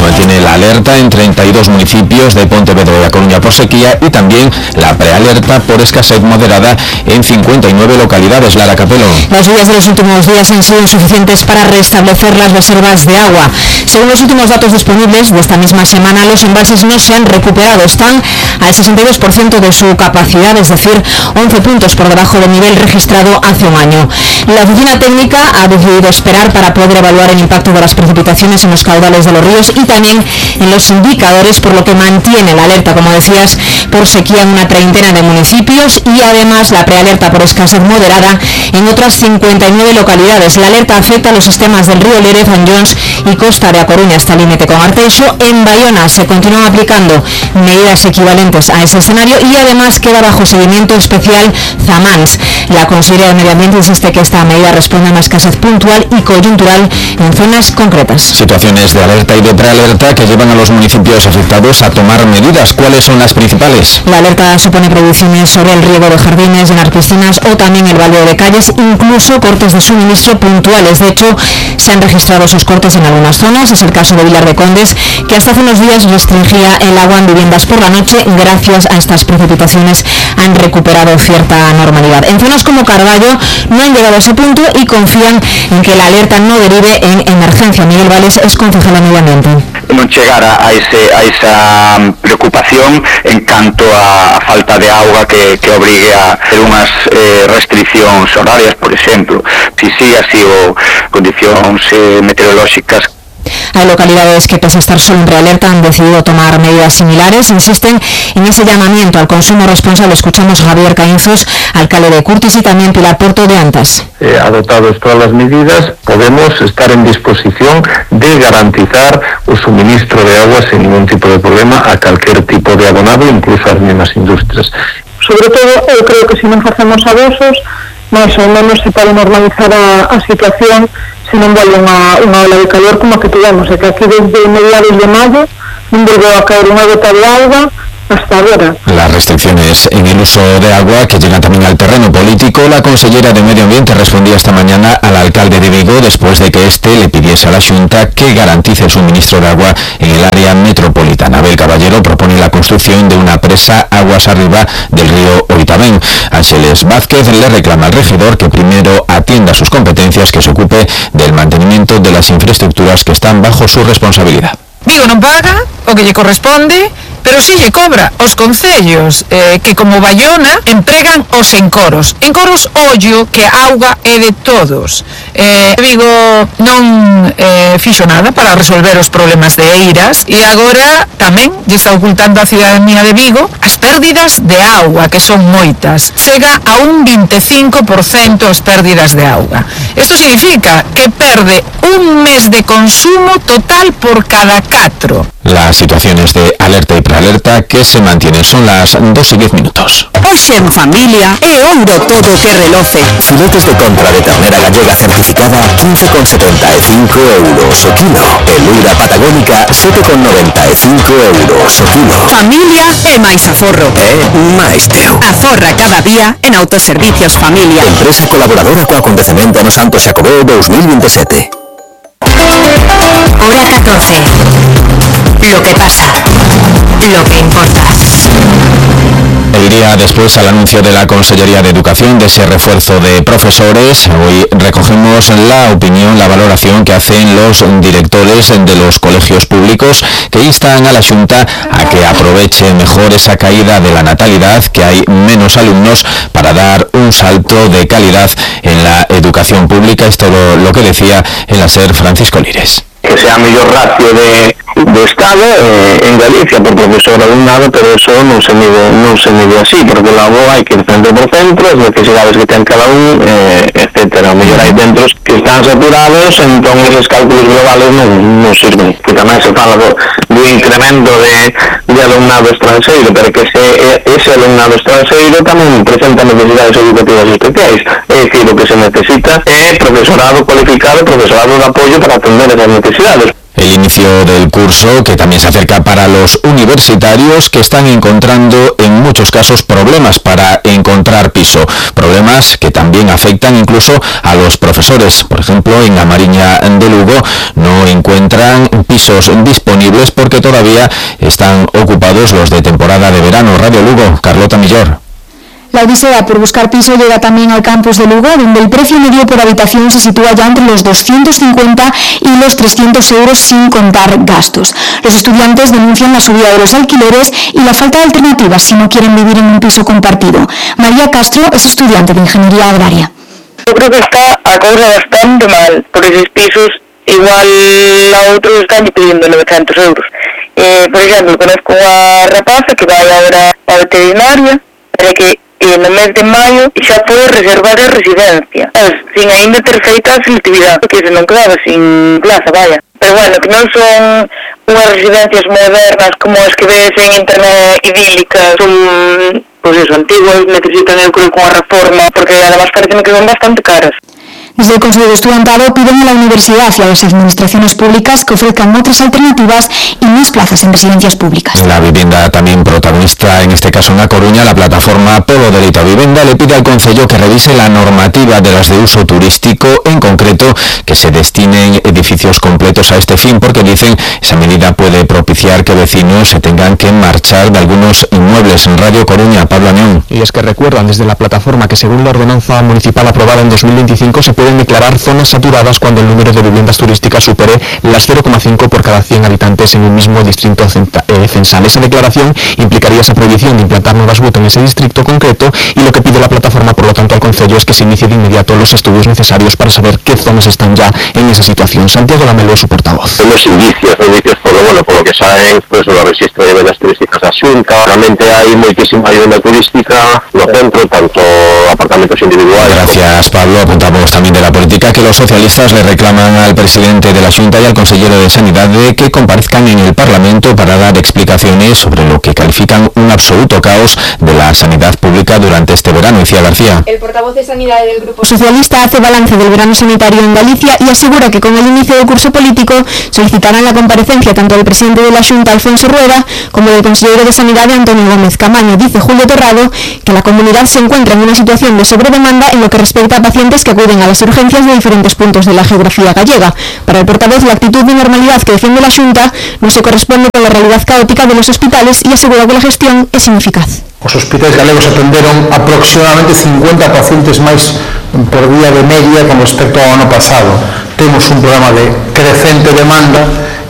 Se mantiene la alerta en 32 municipios de Pontevedra y A Coruña por sequía y también la prealerta por escasez moderada en 59 localidades. Lara Capelo. Las lluvias de los últimos días han sido insuficientes para restablecer las reservas de agua. Según los últimos datos disponibles de esta misma semana, los embalses no se han recuperado. Están al 62% de su capacidad, es decir, 11 puntos por debajo del nivel registrado hace un año. La oficina técnica ha decidido esperar para poder evaluar el impacto de las precipitaciones en los caudales de los ríos y también en los indicadores, por lo que mantiene la alerta, como decías, por sequía en una treintena de municipios y además la prealerta por escasez moderada en otras 59 localidades. La alerta afecta a los sistemas del río Lérez, Anllóns y Costa de A Coruña hasta el límite con Arteixo. En Bayona se continúan aplicando medidas equivalentes a ese escenario y además queda bajo seguimiento especial Zamans. La Consejería de Medio Ambiente insiste que esta medida responde a una escasez puntual y coyuntural en zonas concretas. Situaciones de alerta y de prealerta que llevan a los municipios afectados a tomar medidas. ¿Cuáles son las principales? La alerta supone previsiones sobre el riego de jardines, llenar piscinas o también el baldeo de calles, incluso cortes de suministro puntuales. De hecho, se han registrado esos cortes en algunas zonas. Es el caso de Vilar de Condes, que hasta hace unos días restringía el agua en viviendas por la noche. Gracias a estas precipitaciones han recuperado cierta normalidad. En zonas como Carballo no han llegado a ese punto y confían en que la alerta no derive en emergencia. Miguel Vales es concejal de Medio Ambiente. Non chegar a esa preocupación en canto a falta de auga que obrigue a hacer unhas restriccións horarias, por exemplo. Si así o condicións meteorolóxicas. Hay localidades que, pese a estar solo en prealerta, han decidido tomar medidas similares. Insisten en ese llamamiento al consumo responsable. Escuchamos a Javier Caínzos, alcalde de Curtis, y también Pilar Porto de Antas. Adoptadas todas las medidas, podemos estar en disposición de garantizar o suministro de agua sin ningún tipo de problema a cualquier tipo de abonado, incluso a las mismas industrias. Sobre todo, eu creo que se non facemos abusos, máis ou menos se pode normalizar a situación se non vale unha ola de calor como a que tivemos, e que aquí desde mediados de maio non volveu a caer unha gota de auga hasta ahora. Las restricciones en el uso de agua que llegan también al terreno político. La consellera de Medio Ambiente respondía esta mañana al alcalde de Vigo después de que éste le pidiese a la Xunta que garantice el suministro de agua en el área metropolitana. Abel Caballero propone la construcción de una presa aguas arriba del río Oitabén. Ángeles Vázquez le reclama al regidor que primero atienda sus competencias, que se ocupe del mantenimiento de las infraestructuras que están bajo su responsabilidad. Vigo non paga o que lle corresponde, pero si lle cobra os concellos que, como Bayona, empregan os encoros. Encoros, ollo, que a auga é de todos. Vigo non fixo nada para resolver os problemas de Eiras e agora tamén lle está ocultando a cidadanía de Vigo as pérdidas de auga, que son moitas. Chega a un 25% as pérdidas de auga. Isto significa que perde un mes de consumo total por cada 4. Las situaciones de alerta y prealerta que se mantienen son las 2:10. Hoxe en familia é ouro todo que reloce. Filetes de contra de ternera gallega certificada 15,75 euros o kilo. Elura patagónica 7,95 euros o kilo. Familia é máis aforro. máis teu. Aforra cada día en Autoservicios Familia. Empresa colaboradora co acontecemento no Santo Xacobeo 2027. Hora 14. Lo que pasa, lo que importa. El día después al anuncio de la Consellería de Educación de ese refuerzo de profesores, hoy recogemos la opinión, la valoración que hacen los directores de los colegios públicos, que instan a la Xunta a que aproveche mejor esa caída de la natalidad, que hay menos alumnos, para dar un salto de calidad en la educación pública. Esto es lo que decía en la SER Francisco Lires. Que sea mellor ratio do Estado en Galicia por profesor alumnado, pero eso non se mide así, porque logo hai que ir centro por centro, as necesidades que ten cada un, etcétera. O mellor hai centros que están saturados, entón esos cálculos globales non sirven. Que tamén se fala do incremento de alumnado estranxeiro, pero que ese alumnado estranxeiro tamén presenta necesidades educativas especiais. É dicir, o que se necesita é profesorado cualificado, profesorado de apoio para atender esas necesidades. El inicio del curso, que también se acerca para los universitarios, que están encontrando en muchos casos problemas para encontrar piso. Problemas que también afectan incluso a los profesores. Por ejemplo, en la Mariña de Lugo no encuentran pisos disponibles porque todavía están ocupados los de temporada de verano. Radio Lugo, Carlota Millor. La odisea por buscar piso llega también al campus de Lugo, donde el precio medio por habitación se sitúa ya entre los 250 y los 300 euros sin contar gastos. Los estudiantes denuncian la subida de los alquileres y la falta de alternativas si no quieren vivir en un piso compartido. María Castro es estudiante de Ingeniería Agraria. Yo creo que está a cosa bastante mal, por esos pisos igual a otros están pidiendo 900 euros. Por exemplo, conozco a rapaza que vai agora a veterinaria, para que no mes de maio xa pode reservar a residencia, sin aínda ter feita a selectividade, porque se non quedaba sin plaza, vaya. Pero bueno, que non son unhas residencias modernas como as que ves en internet idílicas, son, pois eso, antiguas, necesitan eu creo unha reforma, porque además parecen que son bastante caras. Desde el Consejo de Estudiantado piden a la universidad y a las administraciones públicas que ofrezcan otras alternativas y más plazas en residencias públicas. La vivienda también protagonista, en este caso en A Coruña, la plataforma Polo Dereito a Vivienda le pide al Concello que revise la normativa de las de uso turístico, en concreto que se destinen edificios completos a este fin, porque dicen esa medida puede propiciar que vecinos se tengan que marchar de algunos inmuebles. En Radio Coruña, Pablo Añón. Y es que recuerdan desde la plataforma que según la ordenanza municipal aprobada en 2025 se pueden declarar zonas saturadas cuando el número de viviendas turísticas supere las 0,5 por cada 100 habitantes en un mismo distrito censal. Esa declaración implicaría esa prohibición de implantar nuevas WUT en ese distrito concreto, y lo que pide la plataforma, por lo tanto, al Concello es que se inicie de inmediato los estudios necesarios para saber qué zonas están ya en esa situación. Santiago Lamelo es su portavoz. Los indicios por lo que saben, pues o registro de viviendas turísticas da Xunta. Realmente hai moitísima vivienda turística no centro, tanto apartamentos individuales. Gracias, Pablo. Apuntamos también de la política que los socialistas le reclaman al presidente de la Xunta y al consejero de Sanidad de que comparezcan en el Parlamento para dar explicaciones sobre lo que califican un absoluto caos de la sanidad pública durante este verano. Icía García. El portavoz de Sanidad del Grupo Socialista hace balance del verano sanitario en Galicia y asegura que con el inicio del curso político solicitarán la comparecencia tanto del presidente de la Xunta, Alfonso Rueda, como del consejero de Sanidad, Antonio Gómez Camaño. Dice Julio Torrado que la comunidad se encuentra en una situación de sobredemanda en lo que respecta a pacientes que acuden a las urgencias de diferentes puntos de la geografía gallega. Para el portavoz, la actitud de normalidad que defiende la Xunta no se corresponde con la realidad caótica de los hospitales y asegura que la gestión es ineficaz. Os hospitais galegos atenderon aproximadamente 50 pacientes máis por día de media con respecto ao ano pasado. Temos un programa de crecente demanda.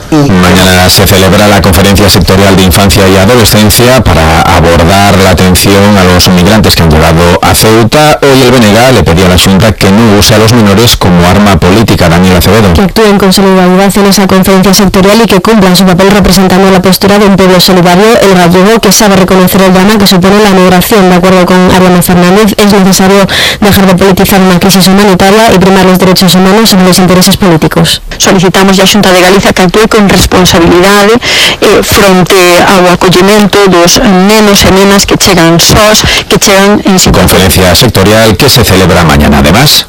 Mañana se celebra la conferencia sectorial de infancia y adolescencia para abordar la atención a los migrantes que han llegado a Ceuta. Hoy el BNG le pedía a la Xunta que no use a los menores como arma política. Daniel Acevedo. Que actúen con solidaridad en esa conferencia sectorial y que cumplan su papel representando la postura de un pueblo solidario, el gallego, que sabe reconocer el drama que supone la migración. De acuerdo con Ariana Fernández, es necesario dejar de politizar una crisis humanitaria y primar los derechos humanos sobre los intereses políticos. Solicitamos a Xunta de Galicia que actúe con responsabilidade fronte ao acollemento dos nenos e nenas que chegan sós, que chegan en situación. Conferencia sectorial que se celebra mañana. Además,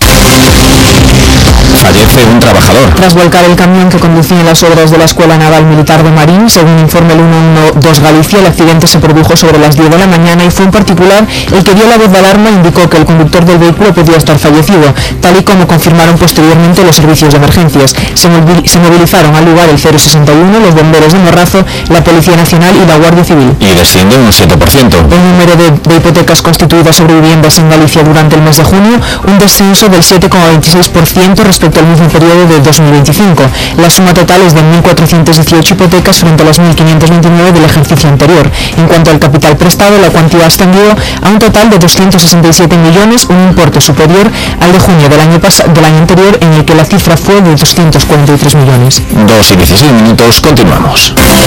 fallece un trabajador. Tras volcar el camión que conducía las obras de la Escuela Naval Militar de Marín, según informa el 112 Galicia, el accidente se produjo sobre las 10 de la mañana y fue un particular el que dio la voz de alarma e indicó que el conductor del vehículo podía estar fallecido, tal y como confirmaron posteriormente los servicios de emergencias. Se movilizaron al lugar el 061, los bomberos de Morrazo, la Policía Nacional y la Guardia Civil. Y desciende un 7%. El número de hipotecas constituidas sobre viviendas en Galicia durante el mes de junio, un descenso del 7,26% respecto al mismo periodo de 2025. La suma total es de 1.418 hipotecas frente a las 1.529 del ejercicio anterior. En cuanto al capital prestado, la cuantía ascendió a un total de 267 millones, un importe superior al de junio del año anterior, en el que la cifra fue de 243 millones. 2:16 minutos, continuamos.